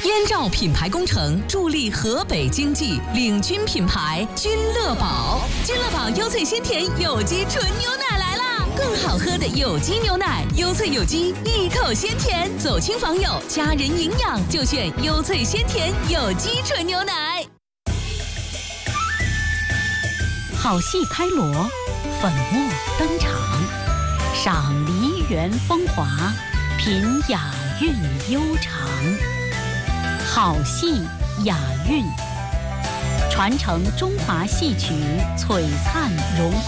燕赵品牌工程助力河北经济，领军品牌君乐宝。君乐宝优萃鲜甜有机纯牛奶来啦！更好喝的有机牛奶，优萃有机，一口鲜甜，走亲访友，家人营养就选优萃鲜甜有机纯牛奶。 好戏开锣，粉墨登场，赏梨园风华，品雅韵悠长。好戏雅韵，传承中华戏曲璀璨荣光。